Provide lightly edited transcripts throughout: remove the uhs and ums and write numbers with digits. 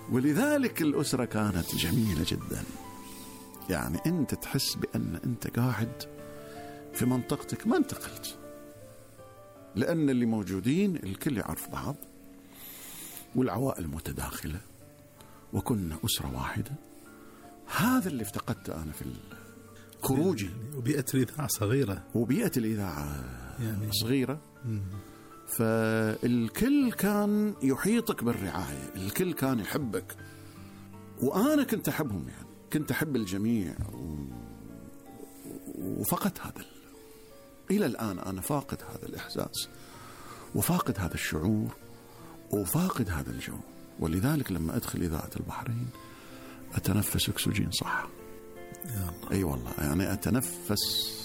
ولذلك الأسرة كانت جميلة جدا. يعني أنت تحس بأن أنت قاعد في منطقتك، ما انتقلت، لأن اللي موجودين الكل يعرف بعض، والعوائل متداخلة، وكنا أسرة واحدة. هذا اللي افتقدته أنا في خروجي. وبيئة الإذاعة صغيرة، وبيئة الإذاعة يعني صغيرة. فالكل كان يحيطك بالرعاية، الكل كان يحبك، وأنا كنت أحبهم، يعني كنت أحب الجميع. وفقدت هذا إلى الآن أنا فاقد هذا الإحساس، وفاقد هذا الشعور، وفاقد هذا الجو. ولذلك لما أدخل إذاعة البحرين أتنفس أكسجين، صح؟ أي والله، يعني أتنفس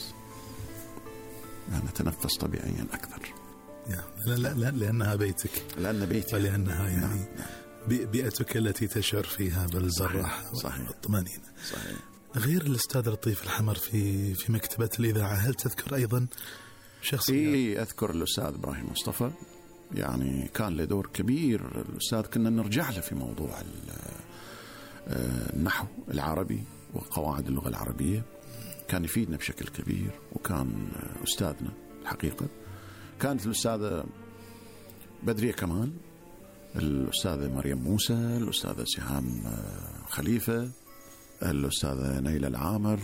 طبيعيا أكثر. لا لأنها بيتك، لأن بيتي، ولأنها يعني بيئتك التي تشعر فيها بالراحة والطمأنينة. صحيح. غير الأستاذ لطيف الحمر في مكتبة الإذاعة، هل تذكر أيضا شخصية؟ أذكر الأستاذ إبراهيم مصطفى، يعني كان له دور كبير. الأستاذ كنا نرجع له في موضوع النحو العربي وقواعد اللغة العربية، كان يفيدنا بشكل كبير، وكان أستاذنا الحقيقة. كانت الأستاذة بدرية كمال، الأستاذة مريم موسى، الأستاذة سهام خليفة، الأستاذة نيلة العامر،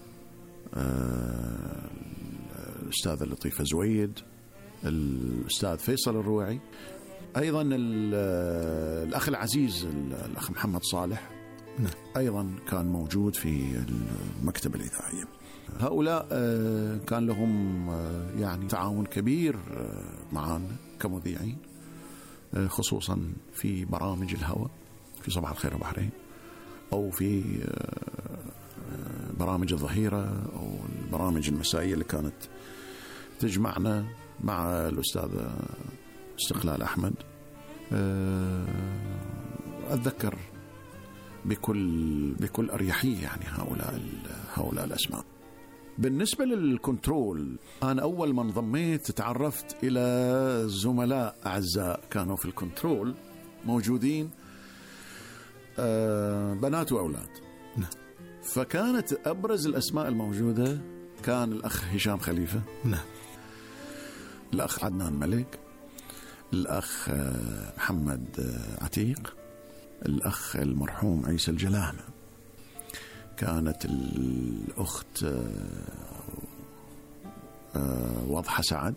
الأستاذة لطيفة زويد، الأستاذ فيصل الروعي، أيضا الأخ العزيز الأخ محمد صالح أيضا كان موجود في المكتبة الإذاعية. هؤلاء كان لهم يعني تعاون كبير معنا كمذيعين، خصوصا في برامج الهواء، في صباح الخير بحرين، أو في برامج الظهيرة، أو البرامج المسائية اللي كانت تجمعنا مع الأستاذ استقلال أحمد. أتذكر بكل أريحية يعني هؤلاء الأسماء. بالنسبة للكنترول، أنا أول ما انضميت تعرفت إلى زملاء أعزاء كانوا في الكنترول موجودين، بنات وأولاد. فكانت أبرز الأسماء الموجودة كان الأخ هشام خليفة، الأخ عدنان ملك، الأخ محمد عتيق، الأخ المرحوم عيسى الجلامة، كانت الأخت وضحة سعد،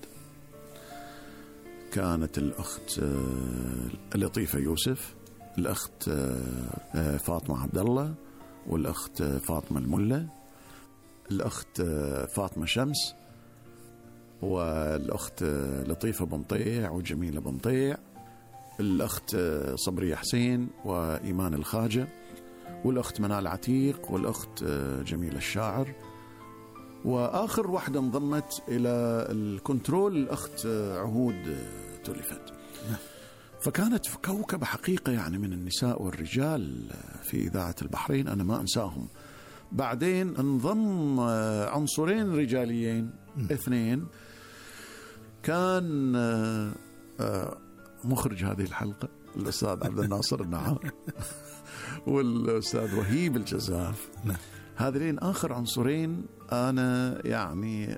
كانت الأخت لطيفة يوسف، الأخت فاطمة عبد الله، والأخت فاطمة الملة، الأخت فاطمة شمس، والأخت لطيفة بنطيع وجميلة بنطيع، الأخت صبرية حسين وإيمان الخاجة، والأخت منال عتيق، والأخت جميلة الشاعر. وآخر واحدة انضمت إلى الكنترول الأخت عهود تولفت. فكانت كوكبة حقيقة يعني من النساء والرجال في إذاعة البحرين، أنا ما أنساهم. بعدين انضم عنصرين رجاليين اثنين، كان مخرج هذه الحلقة الأستاذ عبد الناصر النعار والأستاذ وهيب الجزاف. هذين آخر عنصرين أنا يعني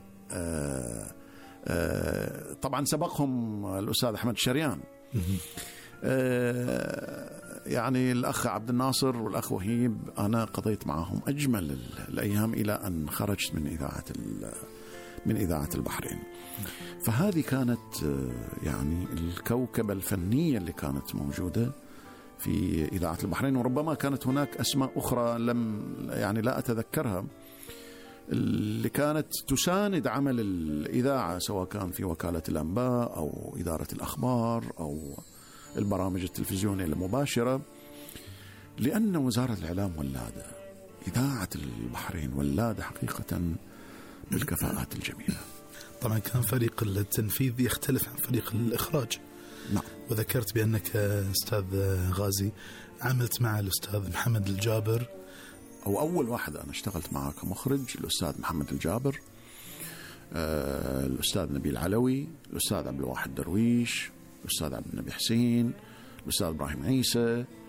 طبعا سبقهم الأستاذ أحمد الشريان. يعني الأخ عبد الناصر والأخ وهيب أنا قضيت معهم أجمل الأيام إلى أن خرجت من إذاعة البحرين. فهذه كانت يعني الكوكبة الفنية اللي كانت موجودة في إذاعة البحرين. وربما كانت هناك أسماء أخرى يعني لا أتذكرها، اللي كانت تساند عمل الإذاعة، سواء كان في وكالة الأنباء أو إدارة الأخبار أو البرامج التلفزيونية المباشرة، لأن وزارة الإعلام ولادة، إذاعة البحرين ولادة حقيقة بالكفاءات الجميلة. طبعا كان فريق التنفيذ يختلف عن فريق الإخراج. نعم. وذكرت بأنك أستاذ غازي عملت مع الأستاذ محمد الجابر، أو أول واحد أنا اشتغلت معه كمخرج الأستاذ محمد الجابر، الأستاذ نبيل علوي، الأستاذ عبد الواحد درويش، الأستاذ عبد النبي حسين، الأستاذ إبراهيم عيسى،